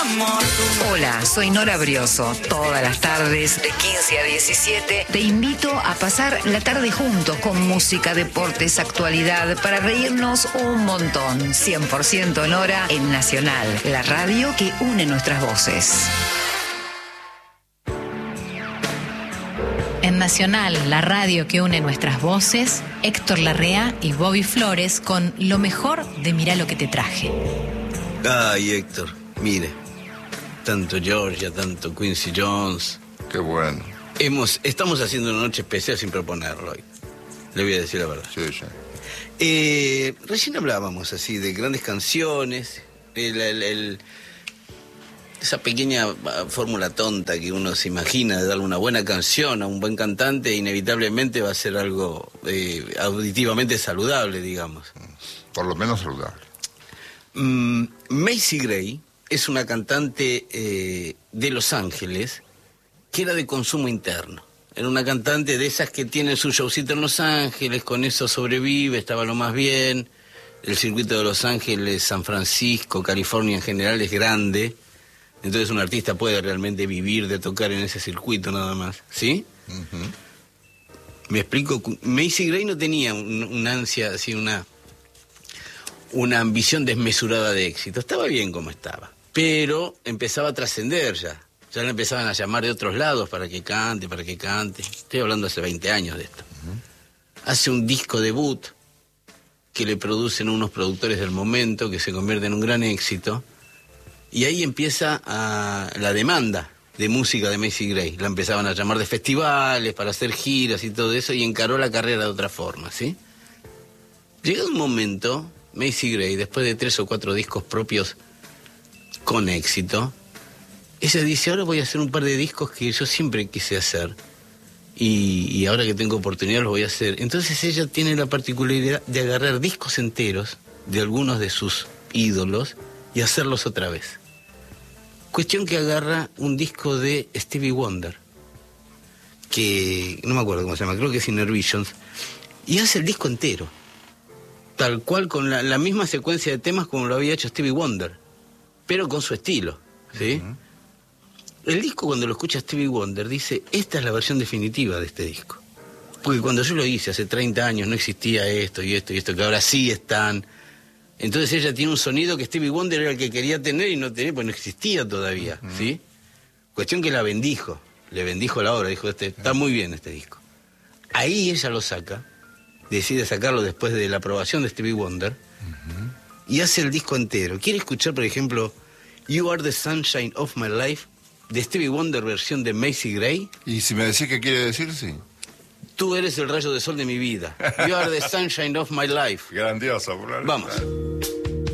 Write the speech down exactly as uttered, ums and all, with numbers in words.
amor. Hola, soy Nora Brioso. Todas las tardes, de quince a diecisiete, te invito a pasar la tarde juntos con música, deportes, actualidad, para reírnos un montón. cien por ciento Nora en Nacional, la radio que une nuestras voces. En Nacional, la radio que une nuestras voces, Héctor Larrea y Bobby Flores con lo mejor de Mirá lo que te traje. Ay, Héctor, mire, tanto Georgia, tanto Quincy Jones. Qué bueno. Hemos, estamos haciendo una noche especial sin proponerlo hoy. Le voy a decir la verdad. Sí, sí. Eh, recién hablábamos así de grandes canciones, el, el, el, esa pequeña fórmula tonta que uno se imagina de darle una buena canción a un buen cantante, inevitablemente va a ser algo eh, auditivamente saludable, digamos. Por lo menos saludable. Mm, Macy Gray es una cantante eh, de Los Ángeles que era de consumo interno. Era una cantante de esas que tiene su showcito en Los Ángeles, con eso sobrevive, estaba lo más bien. El circuito de Los Ángeles, San Francisco, California en general es grande. Entonces un artista puede realmente vivir de tocar en ese circuito nada más, ¿sí? Uh-huh. Me explico. Macy Gray no tenía un, una ansia, así una, una ambición desmesurada de éxito. Estaba bien como estaba, pero empezaba a trascender ya. Ya le empezaban a llamar de otros lados para que cante, para que cante. Estoy hablando hace veinte años de esto. Uh-huh. Hace un disco debut que le producen unos productores del momento, que se convierte en un gran éxito. Y ahí empieza a, la demanda de música de Macy Gray. La empezaban a llamar de festivales para hacer giras y todo eso, y encaró la carrera de otra forma, ¿sí? Llegado un momento, Macy Gray, después de tres o cuatro discos propios con éxito, ella dice, ahora voy a hacer un par de discos que yo siempre quise hacer, y, y ahora que tengo oportunidad los voy a hacer. Entonces ella tiene la particularidad de agarrar discos enteros de algunos de sus ídolos y hacerlos otra vez. Cuestión que agarra un disco de Stevie Wonder, que no me acuerdo cómo se llama, creo que es Inner Visions, y hace el disco entero, tal cual, con la, la misma secuencia de temas como lo había hecho Stevie Wonder, pero con su estilo, ¿sí? Uh-huh. El disco, cuando lo escucha Stevie Wonder, dice, esta es la versión definitiva de este disco. Porque cuando yo lo hice hace treinta años no existía esto y esto y esto, que ahora sí están. Entonces ella tiene un sonido que Stevie Wonder era el que quería tener y no tenía, pues no existía todavía, uh-huh. ¿sí? Cuestión que la bendijo, le bendijo la obra, dijo, este, está muy bien este disco. Ahí ella lo saca, decide sacarlo después de la aprobación de Stevie Wonder, uh-huh. y hace el disco entero. ¿Quiere escuchar, por ejemplo, You Are the Sunshine of My Life, de Stevie Wonder, versión de Macy Gray? Y si me decís qué quiere decir, sí. Tú eres el rayo de sol de mi vida. You are the sunshine of my life. Grandioso. Vamos.